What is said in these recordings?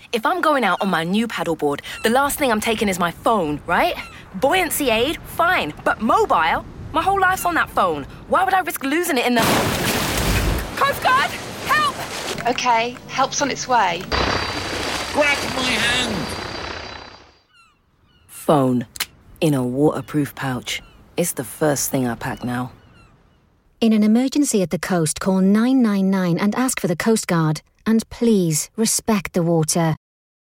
If I'm going out on my new paddleboard, the last thing I'm taking is my phone, right? Buoyancy aid, fine. But mobile? My whole life's on that phone. Why would I risk losing it in the... Coast Guard! Help! OK, help's on its way. Grab my hand! Phone. In a waterproof pouch. It's the first thing I pack now. In an emergency at the coast, call 999 and ask for the Coast Guard. And please, respect the water.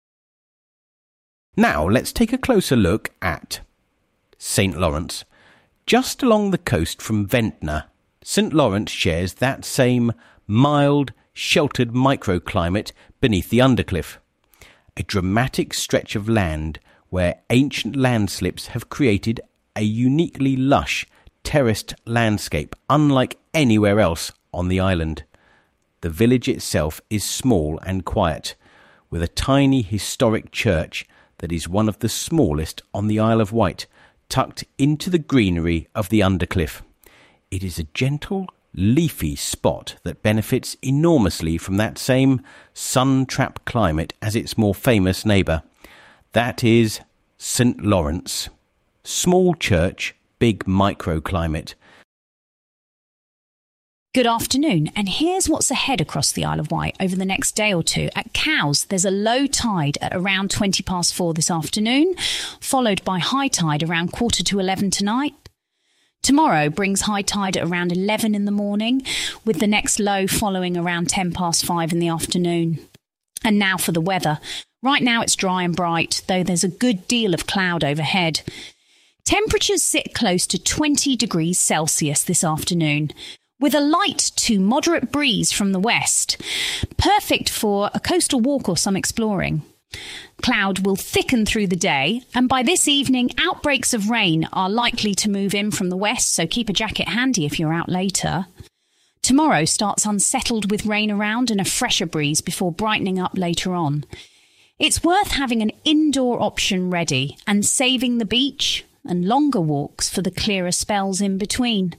Now let's take a closer look at St. Lawrence. Just along the coast from Ventnor, St. Lawrence shares that same mild, sheltered microclimate beneath the Undercliff. A dramatic stretch of land where ancient landslips have created a uniquely lush, terraced landscape unlike anywhere else on the island. The village itself is small and quiet, with a tiny historic church that is one of the smallest on the Isle of Wight, tucked into the greenery of the Undercliff. It is a gentle, leafy spot that benefits enormously from that same sun-trapped climate as its more famous neighbour. That is St. Lawrence. Small church, big microclimate. Good afternoon, and here's what's ahead across the Isle of Wight over the next day or two. At Cowes, there's a low tide at around 4:20 this afternoon, followed by high tide around 11:15 tonight. Tomorrow brings high tide at around 11 in the morning, with the next low following around 5:10 in the afternoon. And now for the weather. Right now it's dry and bright, though there's a good deal of cloud overhead. Temperatures sit close to 20 degrees Celsius this afternoon, with a light to moderate breeze from the west, perfect for a coastal walk or some exploring. Cloud will thicken through the day, and by this evening, outbreaks of rain are likely to move in from the west, so keep a jacket handy if you're out later. Tomorrow starts unsettled with rain around and a fresher breeze before brightening up later on. It's worth having an indoor option ready and saving the beach and longer walks for the clearer spells in between.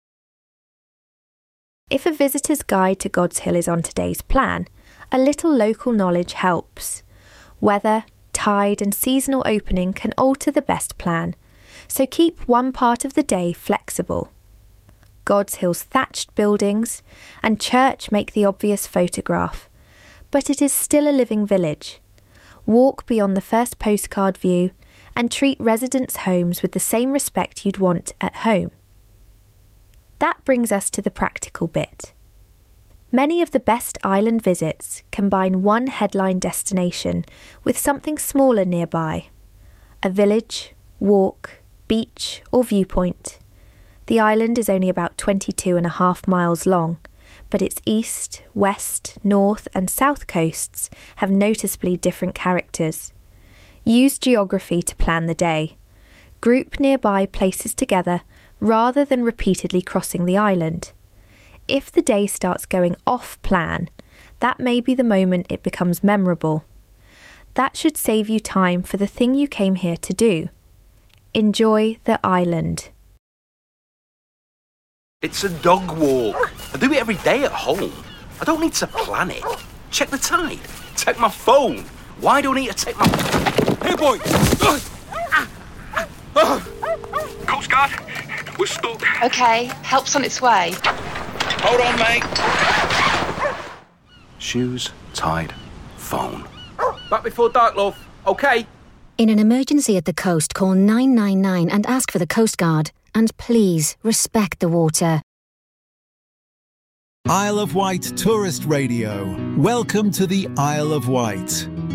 If a visitor's guide to God's Hill is on today's plan, a little local knowledge helps. Weather, tide and seasonal opening can alter the best plan, so keep one part of the day flexible. God's Hill's thatched buildings and church make the obvious photograph, but it is still a living village. Walk beyond the first postcard view and treat residents' homes with the same respect you'd want at home. That brings us to the practical bit. Many of the best island visits combine one headline destination with something smaller nearby. A village, walk, beach or viewpoint. The island is only about 22.5 miles long, but its east, west, north and south coasts have noticeably different characters. Use geography to plan the day. Group nearby places together rather than repeatedly crossing the island. If the day starts going off plan, that may be the moment it becomes memorable. That should save you time for the thing you came here to do. Enjoy the island. It's a dog walk. I do it every day at home. I don't need to plan it. Check the tide. Take my phone. Why do I need to take my... Hey, boy! Coast Guard, we're stuck. OK, help's on its way. Hold on, mate. Shoes, tide, phone. Back before dark, love. OK? In an emergency at the coast, call 999 and ask for the Coast Guard. And please, respect the water. Isle of Wight Tourist Radio. Welcome to the Isle of Wight.